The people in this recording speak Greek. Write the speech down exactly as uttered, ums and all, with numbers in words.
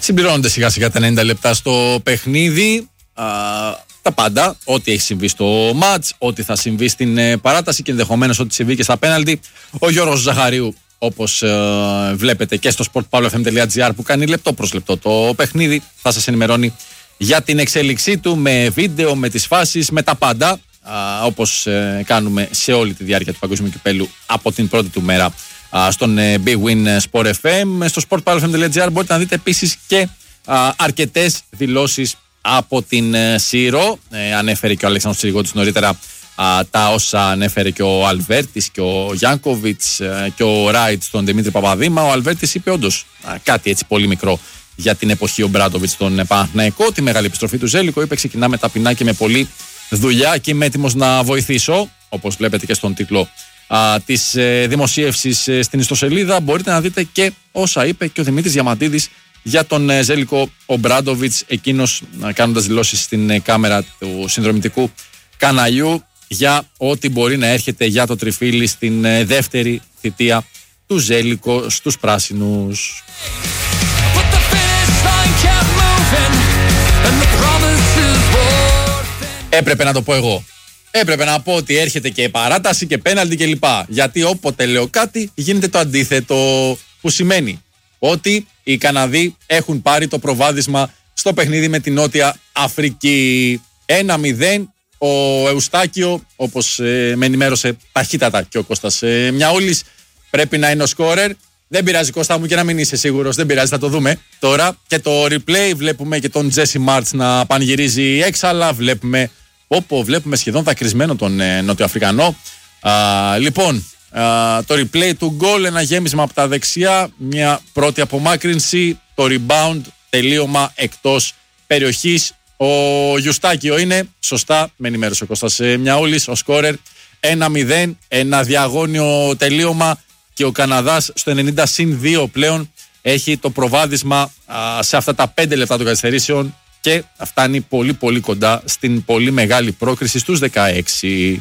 Συμπληρώνονται σιγά σιγά τα ενενήντα λεπτά στο παιχνίδι. Α, τα πάντα, ό,τι έχει συμβεί στο μάτς, ό,τι θα συμβεί στην ε, παράταση και ενδεχομένως ό,τι συμβεί και στα πέναλτι. Ο Γιώργος Ζαχαρίου, όπως ε, βλέπετε και στο sport pavlo f m dot g r που κάνει λεπτό προς λεπτό το παιχνίδι, θα σας ενημερώνει για την εξέλιξή του με βίντεο, με τις φάσεις, με τα πάντα, α, όπως ε, κάνουμε σε όλη τη διάρκεια του Παγκόσμιου Κυπέλλου από την πρώτη του μέρα α, στον ε, Big Win Sport εφ εμ. Στο sport pavlo f m dot g r μπορείτε να δείτε επίσης και α, αρκετές δηλώσεις από την ε, ΣΥΡΟ. Ε, ανέφερε και ο Αλέξανδρος Τσιριγώτης νωρίτερα α, τα όσα ανέφερε και ο Αλβέρτης και ο Γιάνκοβιτς ε, και ο Ράιτ στον Δημήτρη Παπαδήμα. Ο Αλβέρτης είπε όντως α, κάτι έτσι πολύ μικρό για την εποχή ο Μπράντοβιτς στον Παναθηναϊκό. Τη μεγάλη επιστροφή του Ζέλικο. Είπε: ξεκινάμε ταπεινά και με πολλή δουλειά και είμαι έτοιμος να βοηθήσω. Όπως βλέπετε και στον τίτλο α, της ε, δημοσίευσης ε, στην ιστοσελίδα, μπορείτε να δείτε και όσα είπε και ο Δημήτρης Διαμαντίδης για τον ε, Ζέλικο ο Μπράντοβιτς, εκείνος ε, κάνοντας δηλώσεις στην ε, κάμερα του συνδρομητικού καναλιού για ό,τι μπορεί να έρχεται για το τριφύλι στην ε, δεύτερη θητεία του Ζέλικο στους πράσινους. Έπρεπε να το πω εγώ. Έπρεπε να πω ότι έρχεται και παράταση και πέναλτι κλπ. Γιατί όποτε λέω κάτι γίνεται το αντίθετο. Που σημαίνει ότι οι Καναδοί έχουν πάρει το προβάδισμα στο παιχνίδι με την Νότια Αφρική. ένα μηδέν. Ο Εουστάκιο, όπως ε, με ενημέρωσε ταχύτατα και ο Κώστας ε, Μιαούλης, πρέπει να είναι ο σκόρερ. Δεν πειράζει, Κώστα μου, και να μην είσαι σίγουρος, δεν πειράζει, θα το δούμε τώρα. Και το replay βλέπουμε και τον Τζέσι Μάρτς να πανηγυρίζει έξαλα. Βλέπουμε, όπου βλέπουμε σχεδόν δακρυσμένο τον ε, Νοτιοαφρικανό. Α, λοιπόν, α, το replay του γκολ, ένα γέμισμα από τα δεξιά, μια πρώτη απομάκρυνση, το rebound, τελείωμα εκτός περιοχής. Ο Γιουστάκιο είναι, σωστά, με ενημέρωσε ο Κώστας ε, Μιαούλης, ο σκόρερ. ένα μηδέν, ένα διαγώνιο τελείωμα. Και ο Καναδάς στο ενενήντα συν δύο πλέον έχει το προβάδισμα α, σε αυτά τα πέντε λεπτά των καθυστερήσεων και φτάνει πολύ πολύ κοντά στην πολύ μεγάλη πρόκριση στους δεκαέξι.